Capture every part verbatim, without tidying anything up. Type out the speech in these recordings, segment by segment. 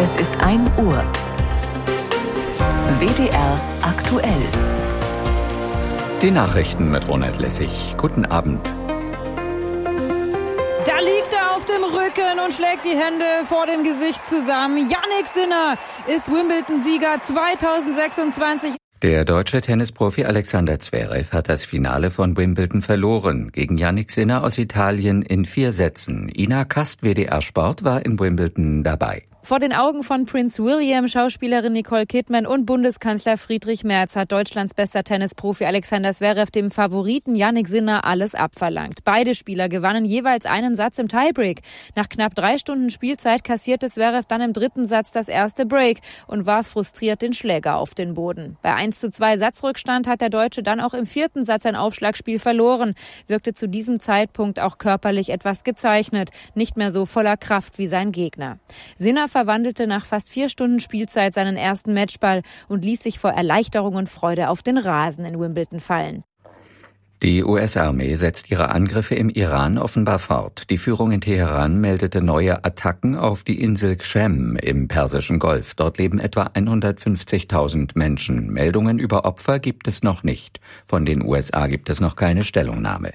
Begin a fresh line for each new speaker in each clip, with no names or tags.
Es ist ein Uhr. W D R aktuell.
Die Nachrichten mit Ronald Lessig. Guten Abend.
Da liegt er auf dem Rücken und schlägt die Hände vor dem Gesicht zusammen. Jannik Sinner ist Wimbledon-Sieger zweitausendsechsundzwanzig.
Der deutsche Tennisprofi Alexander Zverev hat das Finale von Wimbledon verloren. Gegen Jannik Sinner aus Italien in vier Sätzen. Ina Kast, W D R Sport, war in Wimbledon dabei.
Vor den Augen von Prince William, Schauspielerin Nicole Kidman und Bundeskanzler Friedrich Merz hat Deutschlands bester Tennisprofi Alexander Zverev dem Favoriten Jannik Sinner alles abverlangt. Beide Spieler gewannen jeweils einen Satz im Tiebreak. Nach knapp drei Stunden Spielzeit kassierte Zverev dann im dritten Satz das erste Break und warf frustriert den Schläger auf den Boden. Bei eins zu zwei Satzrückstand hat der Deutsche dann auch im vierten Satz ein Aufschlagspiel verloren, wirkte zu diesem Zeitpunkt auch körperlich etwas gezeichnet, nicht mehr so voller Kraft wie sein Gegner. Sinner verwandelte nach fast vier Stunden Spielzeit seinen ersten Matchball und ließ sich vor Erleichterung und Freude auf den Rasen in Wimbledon fallen.
Die U S-Armee setzt ihre Angriffe im Iran offenbar fort. Die Führung in Teheran meldete neue Attacken auf die Insel Qem im Persischen Golf. Dort leben etwa hundertfünfzigtausend Menschen. Meldungen über Opfer gibt es noch nicht. Von den U S A gibt es noch keine Stellungnahme.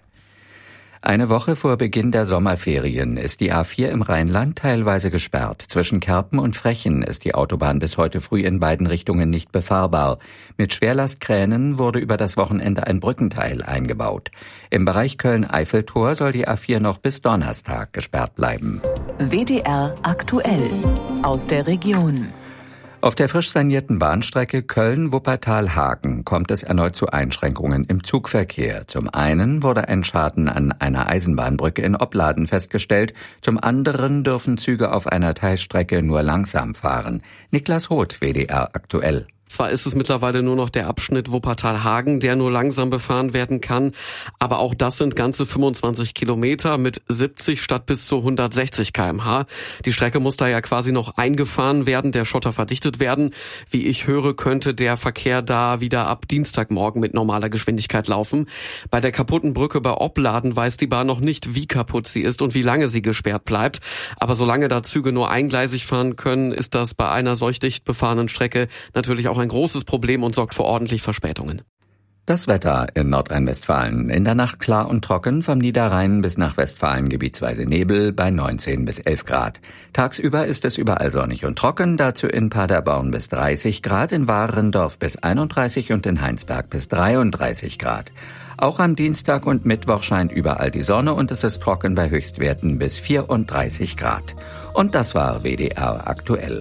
Eine Woche vor Beginn der Sommerferien ist die A vier im Rheinland teilweise gesperrt. Zwischen Kerpen und Frechen ist die Autobahn bis heute früh in beiden Richtungen nicht befahrbar. Mit Schwerlastkränen wurde über das Wochenende ein Brückenteil eingebaut. Im Bereich Köln-Eiffeltor soll die A vier noch bis Donnerstag gesperrt bleiben.
W D R aktuell aus der Region.
Auf der frisch sanierten Bahnstrecke Köln-Wuppertal-Hagen kommt es erneut zu Einschränkungen im Zugverkehr. Zum einen wurde ein Schaden an einer Eisenbahnbrücke in Opladen festgestellt, zum anderen dürfen Züge auf einer Teilstrecke nur langsam fahren. Niklas Roth, W D R aktuell.
Zwar ist es mittlerweile nur noch der Abschnitt Wuppertal-Hagen, der nur langsam befahren werden kann, aber auch das sind ganze fünfundzwanzig Kilometer mit siebzig statt bis zu hundertsechzig Kilometer pro Stunde. Die Strecke muss da ja quasi noch eingefahren werden, der Schotter verdichtet werden. Wie ich höre, könnte der Verkehr da wieder ab Dienstagmorgen mit normaler Geschwindigkeit laufen. Bei der kaputten Brücke bei Opladen weiß die Bahn noch nicht, wie kaputt sie ist und wie lange sie gesperrt bleibt. Aber solange da Züge nur eingleisig fahren können, ist das bei einer solch dicht befahrenen Strecke natürlich auch ein großes Problem und sorgt für ordentlich Verspätungen.
Das Wetter in Nordrhein-Westfalen. In der Nacht klar und trocken, vom Niederrhein bis nach Westfalen gebietsweise Nebel bei neunzehn bis elf Grad. Tagsüber ist es überall sonnig und trocken, dazu in Paderborn bis dreißig Grad, in Warendorf bis einunddreißig und in Heinsberg bis dreiunddreißig Grad. Auch am Dienstag und Mittwoch scheint überall die Sonne und es ist trocken bei Höchstwerten bis vierunddreißig Grad. Und das war W D R aktuell.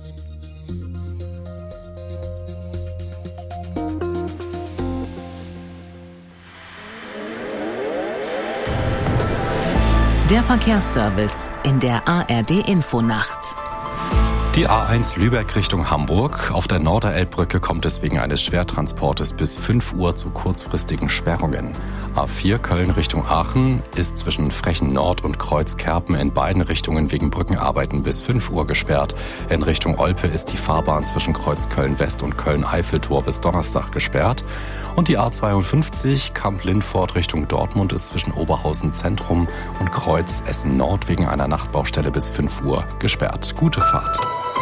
Der Verkehrsservice in der A R D-Infonacht.
Die A eins Lübeck Richtung Hamburg. Auf der Norderelbbrücke kommt es wegen eines Schwertransportes bis fünf Uhr zu kurzfristigen Sperrungen. A vier Köln Richtung Aachen ist zwischen Frechen Nord und Kreuzkerpen in beiden Richtungen wegen Brückenarbeiten bis fünf Uhr gesperrt. In Richtung Olpe ist die Fahrbahn zwischen Kreuz Köln West und Köln-Eiffeltor bis Donnerstag gesperrt. Und die A zweiundfünfzig Kamp-Lindfort Richtung Dortmund ist zwischen Oberhausen Zentrum und Kreuz Essen Nord wegen einer Nachtbaustelle bis fünf Uhr gesperrt. Gute Fahrt.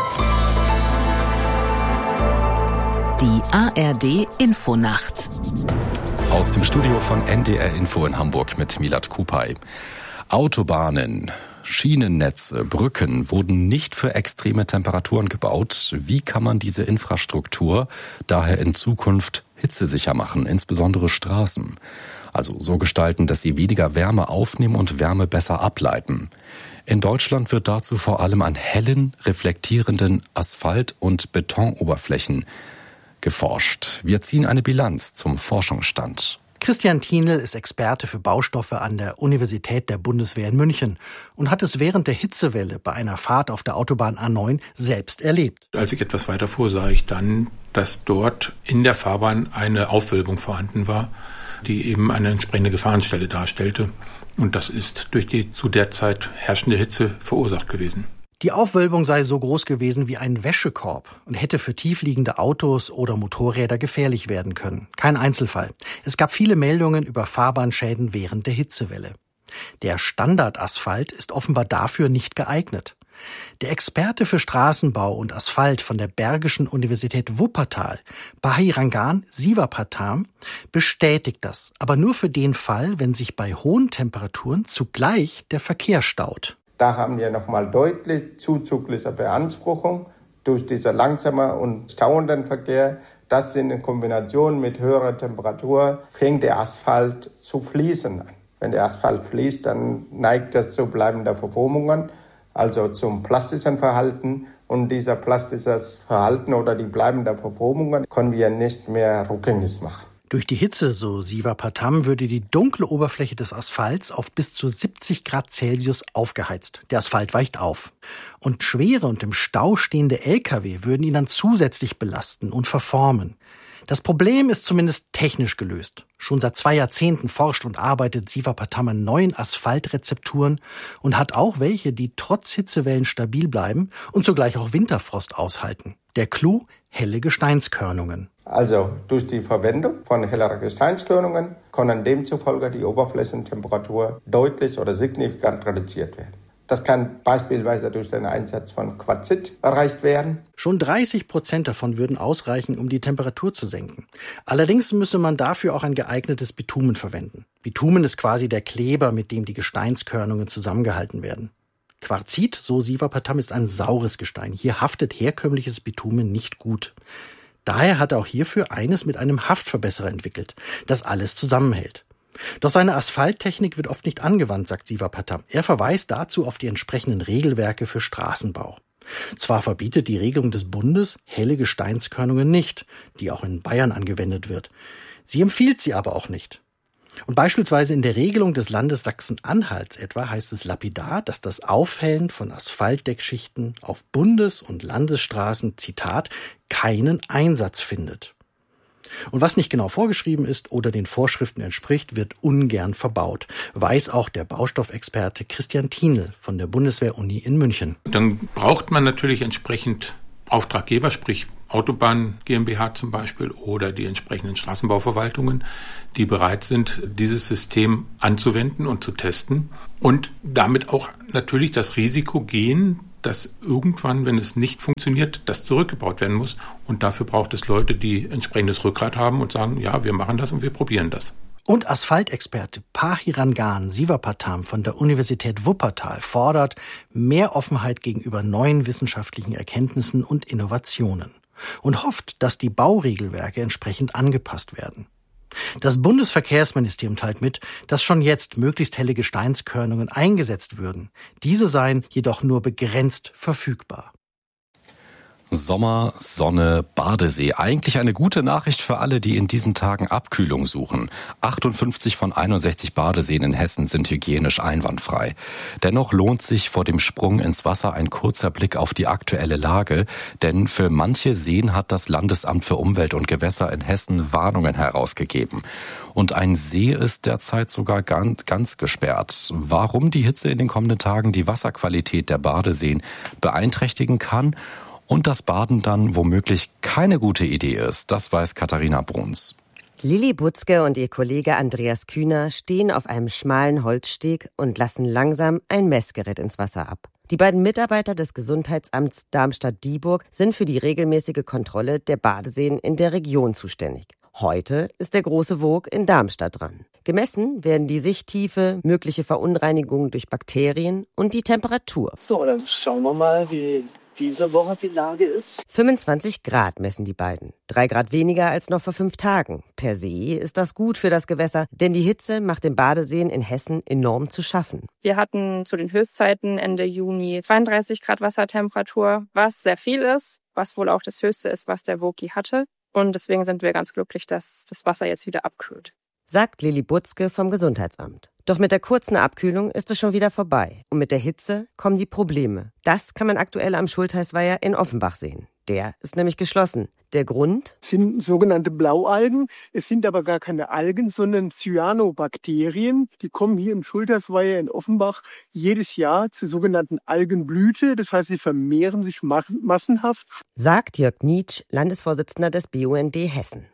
Die A R D-Infonacht.
Aus dem Studio von N D R Info in Hamburg mit Milad Kupay. Autobahnen, Schienennetze, Brücken wurden nicht für extreme Temperaturen gebaut. Wie kann man diese Infrastruktur daher in Zukunft hitzesicher machen, insbesondere Straßen? Also so gestalten, dass sie weniger Wärme aufnehmen und Wärme besser ableiten. In Deutschland wird dazu vor allem an hellen, reflektierenden Asphalt- und Betonoberflächen geforscht. Wir ziehen eine Bilanz zum Forschungsstand.
Christian Thienel ist Experte für Baustoffe an der Universität der Bundeswehr in München und hat es während der Hitzewelle bei einer Fahrt auf der Autobahn A neun selbst erlebt.
Als ich etwas weiter fuhr, sah ich dann, dass dort in der Fahrbahn eine Aufwölbung vorhanden war, die eben eine entsprechende Gefahrenstelle darstellte. Und das ist durch die zu der Zeit herrschende Hitze verursacht gewesen.
Die Aufwölbung sei so groß gewesen wie ein Wäschekorb und hätte für tiefliegende Autos oder Motorräder gefährlich werden können. Kein Einzelfall. Es gab viele Meldungen über Fahrbahnschäden während der Hitzewelle. Der Standardasphalt ist offenbar dafür nicht geeignet. Der Experte für Straßenbau und Asphalt von der Bergischen Universität Wuppertal, Bahirangan Sivapatam, bestätigt das, aber nur für den Fall, wenn sich bei hohen Temperaturen zugleich der Verkehr staut.
Da haben wir nochmal deutlich zuzügliche Beanspruchung durch diesen langsamen und stauenden Verkehr. Das in Kombination mit höherer Temperatur fängt der Asphalt zu fließen an. Wenn der Asphalt fließt, dann neigt es zu bleibenden Verformungen, also zum plastischen Verhalten. Und dieser plastisches Verhalten oder die bleibenden Verformungen können wir nicht mehr rückgängig machen.
Durch die Hitze, so Sivapatam, würde die dunkle Oberfläche des Asphalts auf bis zu siebzig Grad Celsius aufgeheizt. Der Asphalt weicht auf. Und schwere und im Stau stehende L K W würden ihn dann zusätzlich belasten und verformen. Das Problem ist zumindest technisch gelöst. Schon seit zwei Jahrzehnten forscht und arbeitet Sivapatam an neuen Asphaltrezepturen und hat auch welche, die trotz Hitzewellen stabil bleiben und zugleich auch Winterfrost aushalten. Der Clou: helle Gesteinskörnungen.
Also durch die Verwendung von helleren Gesteinskörnungen können demzufolge die Oberflächentemperatur deutlich oder signifikant reduziert werden. Das kann beispielsweise durch den Einsatz von Quarzit erreicht werden.
Schon dreißig Prozent davon würden ausreichen, um die Temperatur zu senken. Allerdings müsse man dafür auch ein geeignetes Bitumen verwenden. Bitumen ist quasi der Kleber, mit dem die Gesteinskörnungen zusammengehalten werden. Quarzit, so Sivapatam, ist ein saures Gestein. Hier haftet herkömmliches Bitumen nicht gut. Daher hat er auch hierfür eines mit einem Haftverbesserer entwickelt, das alles zusammenhält. Doch seine Asphalttechnik wird oft nicht angewandt, sagt Sivapatam. Er verweist dazu auf die entsprechenden Regelwerke für Straßenbau. Zwar verbietet die Regelung des Bundes helle Gesteinskörnungen nicht, die auch in Bayern angewendet wird. Sie empfiehlt sie aber auch nicht. Und beispielsweise in der Regelung des Landes Sachsen-Anhalts etwa heißt es lapidar, dass das Aufhellen von Asphaltdeckschichten auf Bundes- und Landesstraßen, Zitat, keinen Einsatz findet. Und was nicht genau vorgeschrieben ist oder den Vorschriften entspricht, wird ungern verbaut, weiß auch der Baustoffexperte Christian Thienel von der Bundeswehr-Uni in München.
Dann braucht man natürlich entsprechend Auftraggeber, sprich Autobahn GmbH zum Beispiel oder die entsprechenden Straßenbauverwaltungen, die bereit sind, dieses System anzuwenden und zu testen und damit auch natürlich das Risiko gehen, dass irgendwann, wenn es nicht funktioniert, das zurückgebaut werden muss. Und dafür braucht es Leute, die entsprechendes Rückgrat haben und sagen, ja, wir machen das und wir probieren das.
Und Asphaltexperte Bahirangan Sivapatam von der Universität Wuppertal fordert mehr Offenheit gegenüber neuen wissenschaftlichen Erkenntnissen und Innovationen und hofft, dass die Bauregelwerke entsprechend angepasst werden. Das Bundesverkehrsministerium teilt mit, dass schon jetzt möglichst helle Gesteinskörnungen eingesetzt würden. Diese seien jedoch nur begrenzt verfügbar.
Sommer, Sonne, Badesee. Eigentlich eine gute Nachricht für alle, die in diesen Tagen Abkühlung suchen. achtundfünfzig von einundsechzig Badeseen in Hessen sind hygienisch einwandfrei. Dennoch lohnt sich vor dem Sprung ins Wasser ein kurzer Blick auf die aktuelle Lage, denn für manche Seen hat das Landesamt für Umwelt und Gewässer in Hessen Warnungen herausgegeben. Und ein See ist derzeit sogar ganz, ganz gesperrt. Warum die Hitze in den kommenden Tagen die Wasserqualität der Badeseen beeinträchtigen kann und das Baden dann womöglich keine gute Idee ist, das weiß Katharina Bruns.
Lilly Butzke und ihr Kollege Andreas Kühner stehen auf einem schmalen Holzsteg und lassen langsam ein Messgerät ins Wasser ab. Die beiden Mitarbeiter des Gesundheitsamts Darmstadt-Dieburg sind für die regelmäßige Kontrolle der Badeseen in der Region zuständig. Heute ist der große Wog in Darmstadt dran. Gemessen werden die Sichttiefe, mögliche Verunreinigungen durch Bakterien und die Temperatur.
So, dann schauen wir mal, wie diese Woche die Lage ist.
fünfundzwanzig Grad messen die beiden. Drei Grad weniger als noch vor fünf Tagen. Per se ist das gut für das Gewässer, denn die Hitze macht den Badeseen in Hessen enorm zu schaffen.
Wir hatten zu den Höchstzeiten Ende Juni zweiunddreißig Grad Wassertemperatur, was sehr viel ist, was wohl auch das Höchste ist, was der Woki hatte. Und deswegen sind wir ganz glücklich, dass das Wasser jetzt wieder abkühlt.
Sagt Lilly Butzke vom Gesundheitsamt. Doch mit der kurzen Abkühlung ist es schon wieder vorbei. Und mit der Hitze kommen die Probleme. Das kann man aktuell am Schultheißweiher in Offenbach sehen. Der ist nämlich geschlossen. Der Grund?
Es sind sogenannte Blaualgen. Es sind aber gar keine Algen, sondern Cyanobakterien. Die kommen hier im Schultheißweiher in Offenbach jedes Jahr zur sogenannten Algenblüte. Das heißt, sie vermehren sich massenhaft.
Sagt Jörg Nietsch, Landesvorsitzender des B U N D Hessen.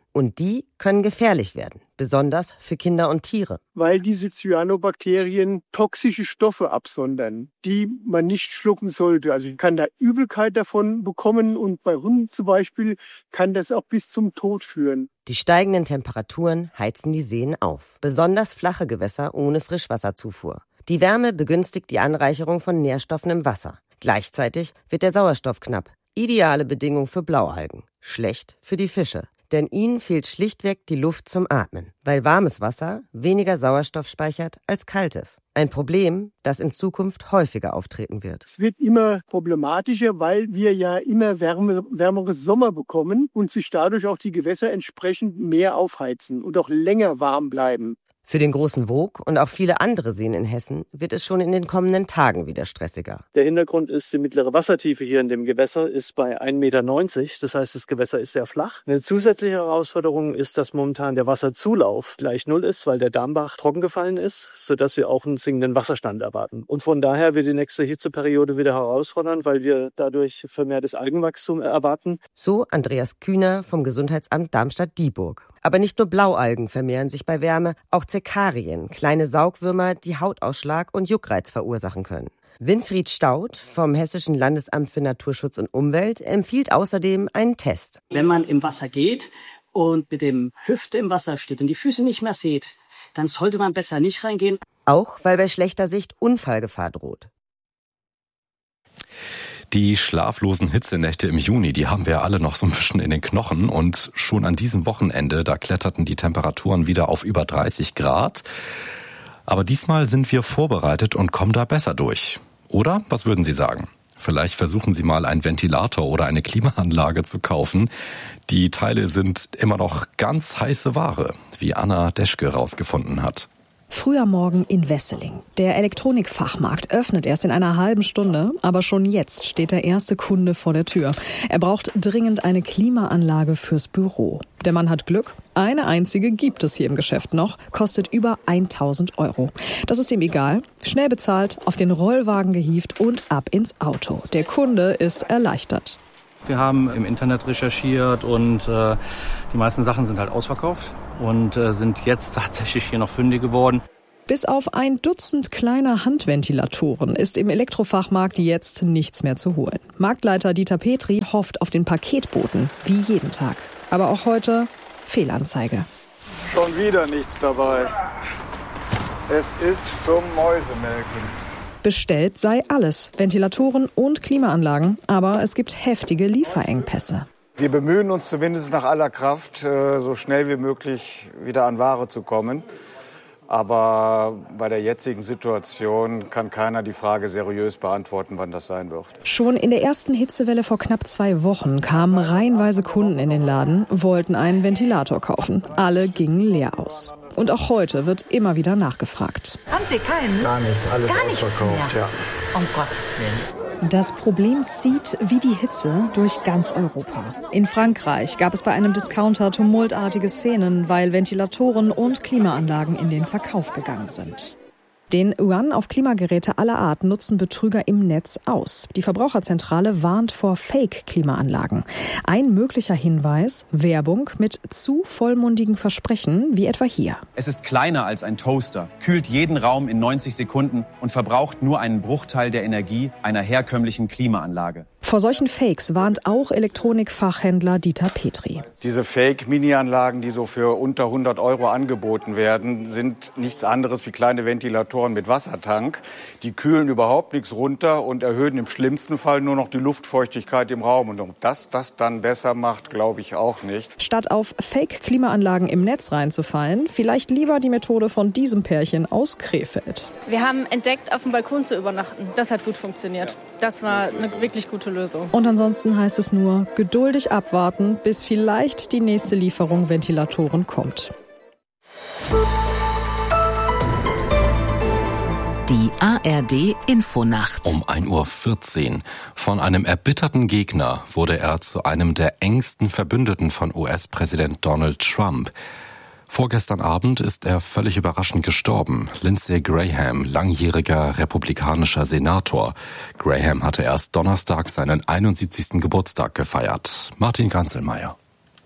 Und die können gefährlich werden, besonders für Kinder und Tiere.
Weil diese Cyanobakterien toxische Stoffe absondern, die man nicht schlucken sollte. Also ich kann da Übelkeit davon bekommen und bei Hunden zum Beispiel kann das auch bis zum Tod führen.
Die steigenden Temperaturen heizen die Seen auf, besonders flache Gewässer ohne Frischwasserzufuhr. Die Wärme begünstigt die Anreicherung von Nährstoffen im Wasser. Gleichzeitig wird der Sauerstoff knapp. Ideale Bedingung für Blaualgen, schlecht für die Fische. Denn ihnen fehlt schlichtweg die Luft zum Atmen, weil warmes Wasser weniger Sauerstoff speichert als kaltes. Ein Problem, das in Zukunft häufiger auftreten wird.
Es wird immer problematischer, weil wir ja immer wärme, wärmere Sommer bekommen und sich dadurch auch die Gewässer entsprechend mehr aufheizen und auch länger warm bleiben.
Für den Großen Woog und auch viele andere Seen in Hessen wird es schon in den kommenden Tagen wieder stressiger.
Der Hintergrund ist, die mittlere Wassertiefe hier in dem Gewässer ist bei ein Meter neunzig. Das heißt, das Gewässer ist sehr flach. Eine zusätzliche Herausforderung ist, dass momentan der Wasserzulauf gleich null ist, weil der Darmbach trocken gefallen ist, sodass wir auch einen sinkenden Wasserstand erwarten. Und von daher wird die nächste Hitzeperiode wieder herausfordern, weil wir dadurch vermehrtes Algenwachstum erwarten.
So Andreas Kühner vom Gesundheitsamt Darmstadt-Dieburg. Aber nicht nur Blaualgen vermehren sich bei Wärme, auch Zekarien, kleine Saugwürmer, die Hautausschlag und Juckreiz verursachen können. Winfried Staudt vom Hessischen Landesamt für Naturschutz und Umwelt empfiehlt außerdem einen Test.
Wenn man im Wasser geht und mit dem Hüfte im Wasser steht und die Füße nicht mehr sieht, dann sollte man besser nicht reingehen.
Auch weil bei schlechter Sicht Unfallgefahr droht.
Die schlaflosen Hitzenächte im Juni, die haben wir ja alle noch so ein bisschen in den Knochen. Und schon an diesem Wochenende, da kletterten die Temperaturen wieder auf über dreißig Grad. Aber diesmal sind wir vorbereitet und kommen da besser durch. Oder? Was würden Sie sagen? Vielleicht versuchen Sie mal einen Ventilator oder eine Klimaanlage zu kaufen. Die Teile sind immer noch ganz heiße Ware, wie Anna Deschke rausgefunden hat.
Früher Morgen in Wesseling. Der Elektronikfachmarkt öffnet erst in einer halben Stunde, aber schon jetzt steht der erste Kunde vor der Tür. Er braucht dringend eine Klimaanlage fürs Büro. Der Mann hat Glück. Eine einzige gibt es hier im Geschäft noch, kostet über tausend Euro. Das ist ihm egal. Schnell bezahlt, auf den Rollwagen gehievt und ab ins Auto. Der Kunde ist erleichtert.
Wir haben im Internet recherchiert und äh, die meisten Sachen sind halt ausverkauft und äh, sind jetzt tatsächlich hier noch fündig geworden.
Bis auf ein Dutzend kleiner Handventilatoren ist im Elektrofachmarkt jetzt nichts mehr zu holen. Marktleiter Dieter Petri hofft auf den Paketboten, wie jeden Tag. Aber auch heute Fehlanzeige.
Schon wieder nichts dabei. Es ist zum Mäusemelken.
Bestellt sei alles, Ventilatoren und Klimaanlagen, aber es gibt heftige Lieferengpässe.
Wir bemühen uns zumindest nach aller Kraft, so schnell wie möglich wieder an Ware zu kommen. Aber bei der jetzigen Situation kann keiner die Frage seriös beantworten, wann das sein wird.
Schon in der ersten Hitzewelle vor knapp zwei Wochen kamen reihenweise Kunden in den Laden, wollten einen Ventilator kaufen. Alle gingen leer aus. Und auch heute wird immer wieder nachgefragt.
Haben Sie keinen?
Gar nichts, alles
Gar nichts
ausverkauft,
mehr.
ja.
Um Gottes Willen.
Das Problem zieht wie die Hitze durch ganz Europa. In Frankreich gab es bei einem Discounter tumultartige Szenen, weil Ventilatoren und Klimaanlagen in den Verkauf gegangen sind. Den Run auf Klimageräte aller Art nutzen Betrüger im Netz aus. Die Verbraucherzentrale warnt vor Fake-Klimaanlagen. Ein möglicher Hinweis: Werbung mit zu vollmundigen Versprechen, wie etwa hier.
Es ist kleiner als ein Toaster, kühlt jeden Raum in neunzig Sekunden und verbraucht nur einen Bruchteil der Energie einer herkömmlichen Klimaanlage.
Vor solchen Fakes warnt auch Elektronikfachhändler Dieter Petri.
Diese Fake-Mini-Anlagen, die so für unter hundert Euro angeboten werden, sind nichts anderes wie kleine Ventilatoren mit Wassertank. Die kühlen überhaupt nichts runter und erhöhen im schlimmsten Fall nur noch die Luftfeuchtigkeit im Raum. Und ob das das dann besser macht, glaube ich auch nicht.
Statt auf Fake-Klimaanlagen im Netz reinzufallen, vielleicht lieber die Methode von diesem Pärchen aus Krefeld.
Wir haben entdeckt, auf dem Balkon zu übernachten. Das hat gut funktioniert. Das war eine wirklich gute Lösung.
Und ansonsten heißt es nur, geduldig abwarten, bis vielleicht die nächste Lieferung Ventilatoren kommt.
Die A R D Infonacht.
Um ein Uhr vierzehn. Von einem erbitterten Gegner wurde er zu einem der engsten Verbündeten von U S-Präsident Donald Trump. Vorgestern Abend ist er völlig überraschend gestorben. Lindsey Graham, langjähriger republikanischer Senator. Graham hatte erst Donnerstag seinen einundsiebzigsten Geburtstag gefeiert. Martin Ganzelmeier.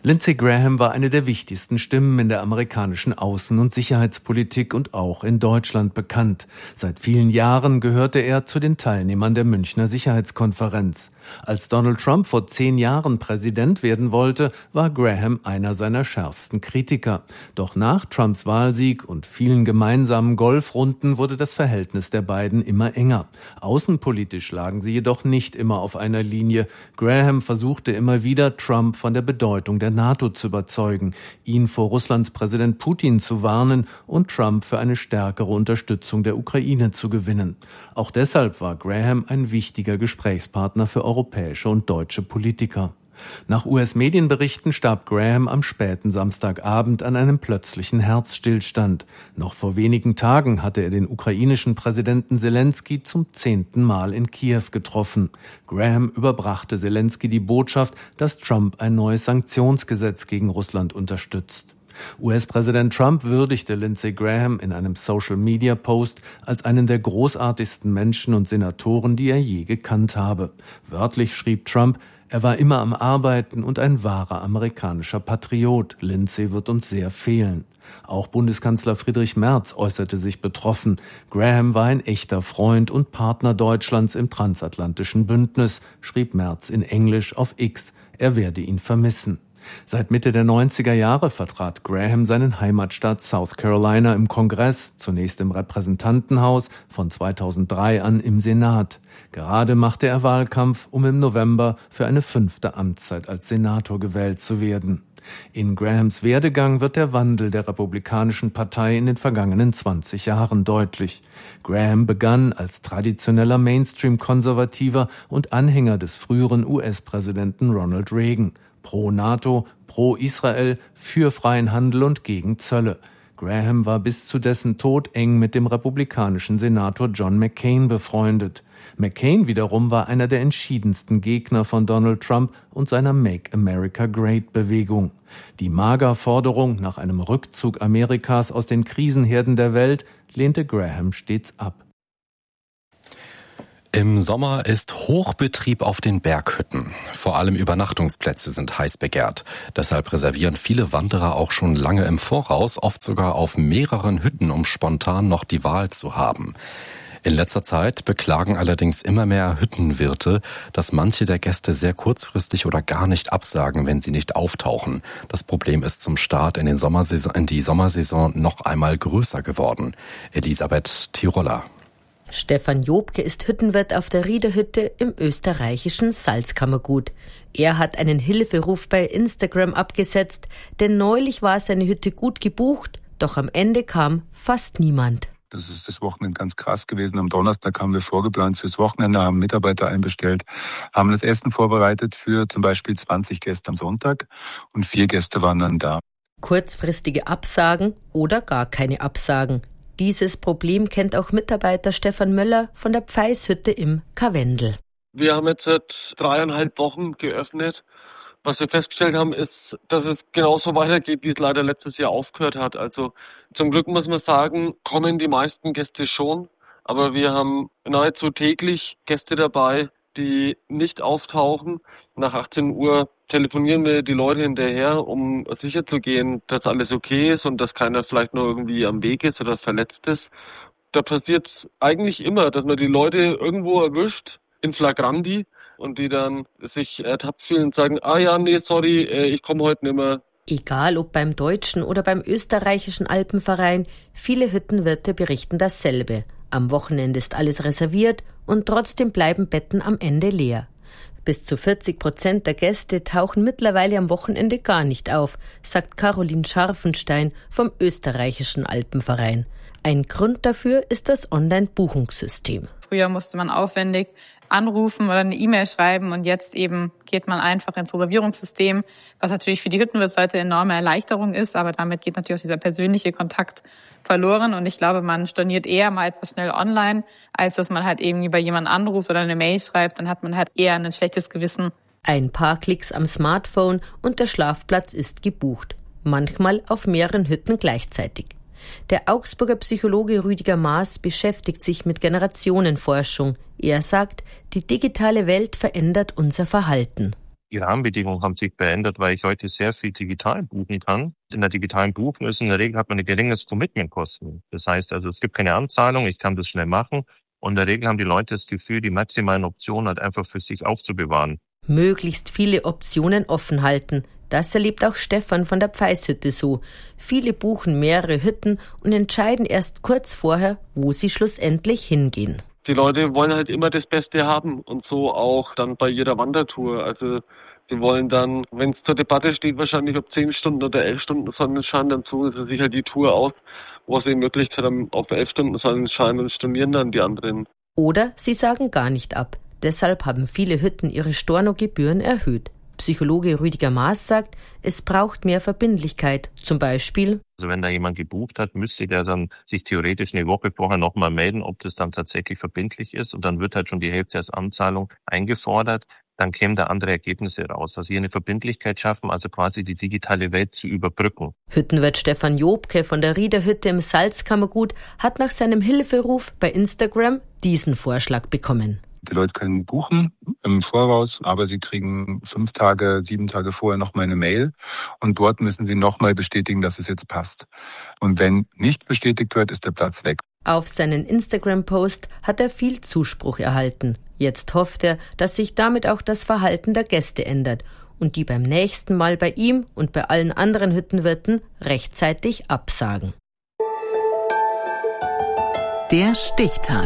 Lindsey Graham war eine der wichtigsten Stimmen in der amerikanischen Außen- und Sicherheitspolitik und auch in Deutschland bekannt. Seit vielen Jahren gehörte er zu den Teilnehmern der Münchner Sicherheitskonferenz. Als Donald Trump vor zehn Jahren Präsident werden wollte, war Graham einer seiner schärfsten Kritiker. Doch nach Trumps Wahlsieg und vielen gemeinsamen Golfrunden wurde das Verhältnis der beiden immer enger. Außenpolitisch lagen sie jedoch nicht immer auf einer Linie. Graham versuchte immer wieder, Trump von der Bedeutung der NATO zu überzeugen, ihn vor Russlands Präsident Putin zu warnen und Trump für eine stärkere Unterstützung der Ukraine zu gewinnen. Auch deshalb war Graham ein wichtiger Gesprächspartner für europäische und deutsche Politiker. Nach U S-Medienberichten starb Graham am späten Samstagabend an einem plötzlichen Herzstillstand. Noch vor wenigen Tagen hatte er den ukrainischen Präsidenten Selensky zum zehnten Mal in Kiew getroffen. Graham überbrachte Selensky die Botschaft, dass Trump ein neues Sanktionsgesetz gegen Russland unterstützt. U S-Präsident Trump würdigte Lindsey Graham in einem Social-Media-Post als einen der großartigsten Menschen und Senatoren, die er je gekannt habe. Wörtlich schrieb Trump: Er war immer am Arbeiten und ein wahrer amerikanischer Patriot. Lindsey wird uns sehr fehlen. Auch Bundeskanzler Friedrich Merz äußerte sich betroffen. Graham war ein echter Freund und Partner Deutschlands im transatlantischen Bündnis, schrieb Merz in Englisch auf X. Er werde ihn vermissen. Seit Mitte der neunziger Jahre vertrat Graham seinen Heimatstaat South Carolina im Kongress, zunächst im Repräsentantenhaus, von zweitausenddrei an im Senat. Gerade machte er Wahlkampf, um im November für eine fünfte Amtszeit als Senator gewählt zu werden. In Grahams Werdegang wird der Wandel der Republikanischen Partei in den vergangenen zwanzig Jahren deutlich. Graham begann als traditioneller Mainstream-Konservativer und Anhänger des früheren U S-Präsidenten Ronald Reagan. Pro NATO, pro Israel, für freien Handel und gegen Zölle. Graham war bis zu dessen Tod eng mit dem republikanischen Senator John McCain befreundet. McCain wiederum war einer der entschiedensten Gegner von Donald Trump und seiner Make America Great-Bewegung. Die MAGA-Forderung nach einem Rückzug Amerikas aus den Krisenherden der Welt lehnte Graham stets ab.
Im Sommer ist Hochbetrieb auf den Berghütten. Vor allem Übernachtungsplätze sind heiß begehrt. Deshalb reservieren viele Wanderer auch schon lange im Voraus, oft sogar auf mehreren Hütten, um spontan noch die Wahl zu haben. In letzter Zeit beklagen allerdings immer mehr Hüttenwirte, dass manche der Gäste sehr kurzfristig oder gar nicht absagen, wenn sie nicht auftauchen. Das Problem ist zum Start in, den Sommersaison, in die Sommersaison noch einmal größer geworden. Elisabeth Tiroler.
Stefan Jobke ist Hüttenwirt auf der Riederhütte im österreichischen Salzkammergut. Er hat einen Hilferuf bei Instagram abgesetzt, denn neulich war seine Hütte gut gebucht, doch am Ende kam fast niemand.
Das ist das Wochenende ganz krass gewesen. Am Donnerstag haben wir vorgeplant fürs Wochenende, haben Mitarbeiter einbestellt, haben das Essen vorbereitet für zum Beispiel zwanzig Gäste am Sonntag und vier Gäste waren dann da.
Kurzfristige Absagen oder gar keine Absagen. Dieses Problem kennt auch Mitarbeiter Stefan Möller von der Pfeishütte im Karwendel.
Wir haben jetzt seit dreieinhalb Wochen geöffnet. Was wir festgestellt haben, ist, dass es genauso weitergeht, wie es leider letztes Jahr aufgehört hat. Also zum Glück muss man sagen, kommen die meisten Gäste schon. Aber wir haben nahezu täglich Gäste dabei, die nicht auftauchen. Nach achtzehn Uhr telefonieren wir die Leute hinterher, um sicherzugehen, dass alles okay ist und dass keiner vielleicht nur irgendwie am Weg ist oder verletzt ist. Da passiert es eigentlich immer, dass man die Leute irgendwo erwischt, in Flagranti, und die dann sich ertappt fühlen und sagen, ah ja, nee, sorry, ich komme heute nicht mehr.
Egal ob beim deutschen oder beim österreichischen Alpenverein, viele Hüttenwirte berichten dasselbe. Am Wochenende ist alles reserviert und trotzdem bleiben Betten am Ende leer. Bis zu vierzig Prozent der Gäste tauchen mittlerweile am Wochenende gar nicht auf, sagt Caroline Scharfenstein vom österreichischen Alpenverein. Ein Grund dafür ist das Online-Buchungssystem.
Früher musste man aufwendig anrufen oder eine E-Mail schreiben und jetzt eben geht man einfach ins Reservierungssystem, was natürlich für die Hüttenwirtsleute eine enorme Erleichterung ist, aber damit geht natürlich auch dieser persönliche Kontakt verloren und ich glaube, man storniert eher mal etwas schnell online, als dass man halt irgendwie bei jemandem anruft oder eine Mail schreibt, dann hat man halt eher ein schlechtes Gewissen.
Ein paar Klicks am Smartphone und der Schlafplatz ist gebucht, manchmal auf mehreren Hütten gleichzeitig. Der Augsburger Psychologe Rüdiger Maas beschäftigt sich mit Generationenforschung. Er sagt, die digitale Welt verändert unser Verhalten.
Die Rahmenbedingungen haben sich verändert, weil ich heute sehr viel digital buchen kann. In der digitalen Buchung ist in der Regel hat man ein geringes Commitment-Kosten. Das heißt also, es gibt keine Anzahlung, ich kann das schnell machen. Und in der Regel haben die Leute das Gefühl, die maximalen Optionen halt einfach für sich aufzubewahren.
Möglichst viele Optionen offen halten. Das erlebt auch Stefan von der Pfeishütte so. Viele buchen mehrere Hütten und entscheiden erst kurz vorher, wo sie schlussendlich hingehen.
Die Leute wollen halt immer das Beste haben und so auch dann bei jeder Wandertour. Also die wollen dann, wenn es zur Debatte steht, wahrscheinlich ob zehn Stunden oder elf Stunden Sonnenschein, dann suchen sie sich halt die Tour aus, wo sie Möglichkeit haben auf elf Stunden Sonnenschein und stornieren dann die anderen.
Oder sie sagen gar nicht ab. Deshalb haben viele Hütten ihre Stornogebühren erhöht. Psychologe Rüdiger Maas sagt, es braucht mehr Verbindlichkeit. Zum Beispiel:
Also wenn da jemand gebucht hat, müsste der dann sich theoretisch eine Woche vorher nochmal melden, ob das dann tatsächlich verbindlich ist. Und dann wird halt schon die Hälfte als Anzahlung eingefordert. Dann kämen da andere Ergebnisse raus. Also hier eine Verbindlichkeit schaffen, also quasi die digitale Welt zu überbrücken.
Hüttenwirt Stefan Jobke von der Riederhütte im Salzkammergut hat nach seinem Hilferuf bei Instagram diesen Vorschlag bekommen.
Die Leute können buchen im Voraus, aber sie kriegen fünf Tage, sieben Tage vorher nochmal eine Mail und dort müssen sie nochmal bestätigen, dass es jetzt passt. Und wenn nicht bestätigt wird, ist der Platz weg.
Auf seinen Instagram-Post hat er viel Zuspruch erhalten. Jetzt hofft er, dass sich damit auch das Verhalten der Gäste ändert und die beim nächsten Mal bei ihm und bei allen anderen Hüttenwirten rechtzeitig absagen.
Der Stichtag.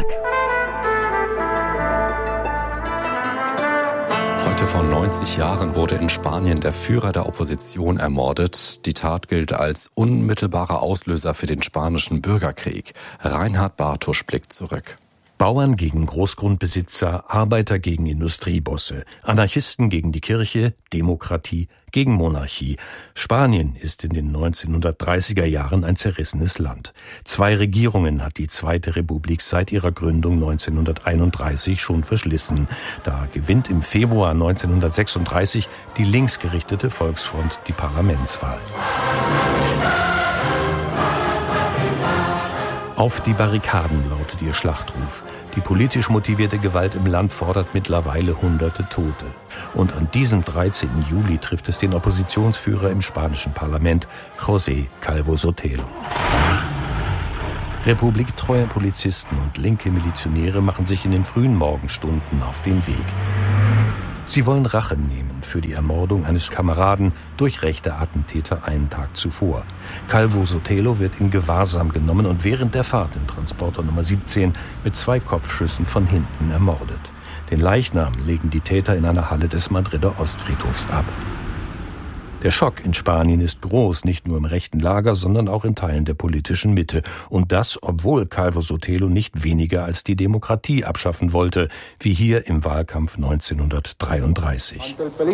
Heute vor neunzig Jahren wurde in Spanien der Führer der Opposition ermordet. Die Tat gilt als unmittelbarer Auslöser für den spanischen Bürgerkrieg. Reinhard Bartusch blickt zurück.
Bauern gegen Großgrundbesitzer, Arbeiter gegen Industriebosse, Anarchisten gegen die Kirche, Demokratie gegen Monarchie. Spanien ist in den neunzehnhundertdreißiger Jahren ein zerrissenes Land. Zwei Regierungen hat die Zweite Republik seit ihrer Gründung neunzehnhunderteinunddreißig schon verschlissen. Da gewinnt im Februar neunzehnhundertsechsunddreißig die linksgerichtete Volksfront die Parlamentswahl. Auf die Barrikaden lautet ihr Schlachtruf. Die politisch motivierte Gewalt im Land fordert mittlerweile hunderte Tote. Und an diesem dreizehnten Juli trifft es den Oppositionsführer im spanischen Parlament, José Calvo Sotelo. Republiktreue Polizisten und linke Milizionäre machen sich in den frühen Morgenstunden auf den Weg. Sie wollen Rache nehmen für die Ermordung eines Kameraden durch rechte Attentäter einen Tag zuvor. Calvo Sotelo wird in Gewahrsam genommen und während der Fahrt im Transporter Nummer siebzehn mit zwei Kopfschüssen von hinten ermordet. Den Leichnam legen die Täter in einer Halle des Madrider Ostfriedhofs ab. Der Schock in Spanien ist groß, nicht nur im rechten Lager, sondern auch in Teilen der politischen Mitte. Und das, obwohl Calvo Sotelo nicht weniger als die Demokratie abschaffen wollte, wie hier im Wahlkampf neunzehnhundertdreiunddreißig.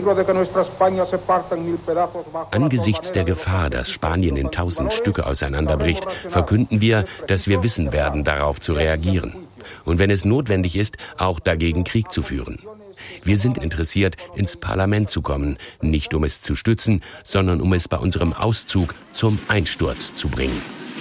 Angesichts der Gefahr, dass Spanien in tausend Stücke auseinanderbricht, verkünden wir, dass wir wissen werden, darauf zu reagieren. Und wenn es notwendig ist, auch dagegen Krieg zu führen. Wir sind interessiert, ins Parlament zu kommen, nicht um es zu stützen, sondern um es bei unserem Auszug zum Einsturz zu bringen.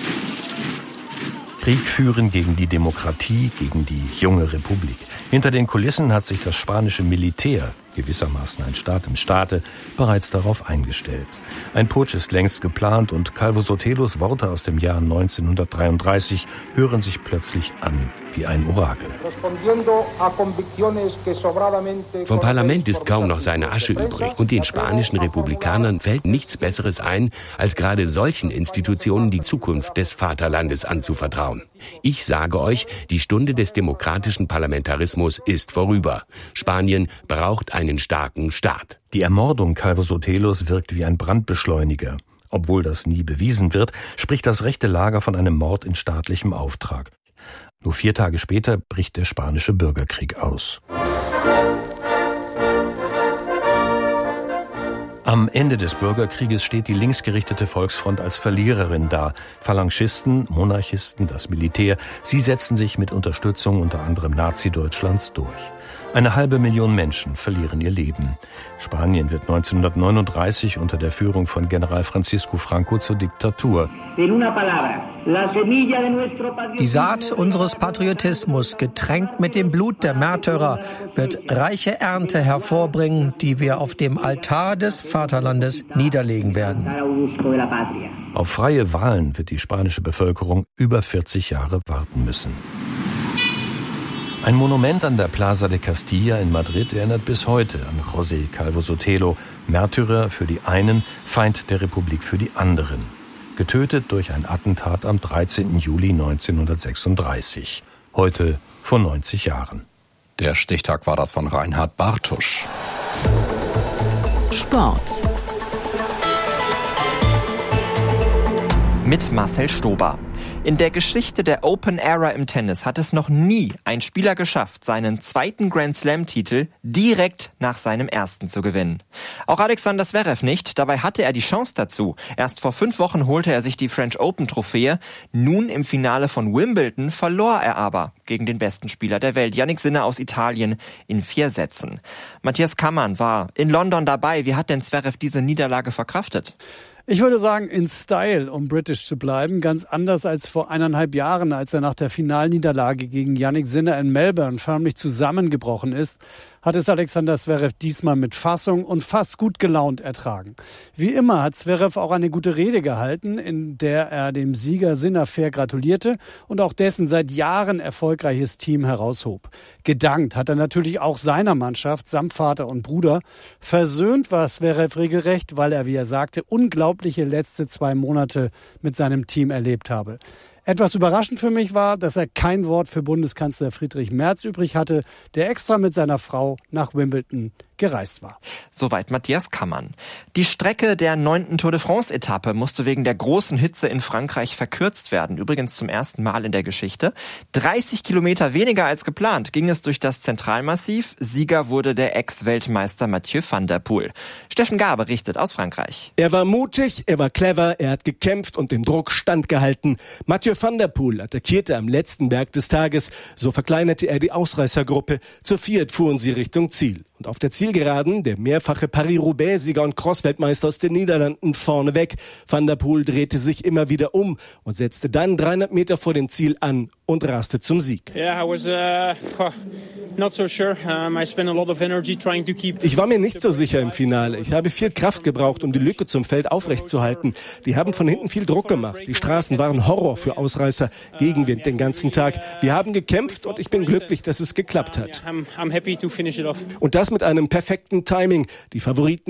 Krieg führen gegen die Demokratie, gegen die junge Republik. Hinter den Kulissen hat sich das spanische Militär, gewissermaßen ein Staat im Staate, bereits darauf eingestellt. Ein Putsch ist längst geplant und Calvo Sotelos Worte aus dem Jahr neunzehnhundertdreiunddreißig hören sich plötzlich an wie ein Orakel.
Vom Parlament ist kaum noch seine Asche übrig und den spanischen Republikanern fällt nichts Besseres ein, als gerade solchen Institutionen die Zukunft des Vaterlandes anzuvertrauen. Ich sage euch, die Stunde des demokratischen Parlamentarismus ist vorüber. Spanien braucht einen starken Staat.
Die Ermordung Calvo Sotelos wirkt wie ein Brandbeschleuniger. Obwohl das nie bewiesen wird, spricht das rechte Lager von einem Mord in staatlichem Auftrag. Nur vier Tage später bricht der spanische Bürgerkrieg aus. Am Ende des Bürgerkrieges steht die linksgerichtete Volksfront als Verliererin da. Phalangisten, Monarchisten, das Militär, sie setzen sich mit Unterstützung unter anderem Nazi-Deutschlands durch. Eine halbe Million Menschen verlieren ihr Leben. Spanien wird neunzehnhundertneununddreißig unter der Führung von General Francisco Franco zur Diktatur.
Die Saat unseres Patriotismus, getränkt mit dem Blut der Märtyrer, wird reiche Ernte hervorbringen, die wir auf dem Altar des Vaterlandes niederlegen werden.
Auf freie Wahlen wird die spanische Bevölkerung über vierzig Jahre warten müssen. Ein Monument an der Plaza de Castilla in Madrid erinnert bis heute an José Calvo Sotelo, Märtyrer für die einen, Feind der Republik für die anderen. Getötet durch ein Attentat am dreizehnten Juli neunzehnhundertsechsunddreißig. Heute vor neunzig Jahren.
Der Stichtag war das von Reinhard Bartusch.
Sport.
Mit Marcel Stober. In der Geschichte der Open Era im Tennis hat es noch nie ein Spieler geschafft, seinen zweiten Grand Slam-Titel direkt nach seinem ersten zu gewinnen. Auch Alexander Zverev nicht, dabei hatte er die Chance dazu. Erst vor fünf Wochen holte er sich die French Open-Trophäe. Nun im Finale von Wimbledon verlor er aber gegen den besten Spieler der Welt, Jannik Sinner aus Italien, in vier Sätzen. Matthias Kammann war in London dabei. Wie hat denn Zverev diese Niederlage verkraftet?
Ich würde sagen, in Style, um britisch zu bleiben, ganz anders als vor eineinhalb Jahren, als er nach der Finalniederlage gegen Jannik Sinner in Melbourne förmlich zusammengebrochen ist, hat es Alexander Zverev diesmal mit Fassung und fast gut gelaunt ertragen. Wie immer hat Zverev auch eine gute Rede gehalten, in der er dem Sieger Sinner fair gratulierte und auch dessen seit Jahren erfolgreiches Team heraushob. Gedankt hat er natürlich auch seiner Mannschaft samt Vater und Bruder. Versöhnt war Zverev regelrecht, weil er, wie er sagte, unglaubliche letzte zwei Monate mit seinem Team erlebt habe. Etwas überraschend für mich war, dass er kein Wort für Bundeskanzler Friedrich Merz übrig hatte, der extra mit seiner Frau nach Wimbledon gereist war.
Soweit Matthias Kammann. Die Strecke der neunten Tour de France-Etappe musste wegen der großen Hitze in Frankreich verkürzt werden. Übrigens zum ersten Mal in der Geschichte. dreißig Kilometer weniger als geplant ging es durch das Zentralmassiv. Sieger wurde der Ex-Weltmeister Mathieu van der Poel. Steffen Gahr berichtet aus Frankreich.
Er war mutig, er war clever, er hat gekämpft und dem Druck standgehalten. Mathieu van der Poel attackierte am letzten Berg des Tages. So verkleinerte er die Ausreißergruppe. Zu viert fuhren sie Richtung Ziel. Und auf der Zielgeraden der mehrfache Paris-Roubaix-Sieger und Cross-Weltmeister aus den Niederlanden vorneweg. Van der Poel drehte sich immer wieder um und setzte dann dreihundert Meter vor dem Ziel an und raste zum Sieg. Ich war mir nicht so sicher im Finale. Ich habe viel Kraft gebraucht, um die Lücke zum Feld aufrechtzuerhalten. Die haben von hinten viel Druck gemacht. Die Straßen waren Horror für Ausreißer. Gegenwind den ganzen Tag. Wir haben gekämpft und ich bin glücklich, dass es geklappt hat. Und das mit einem perfekten Timing. Die Favoriten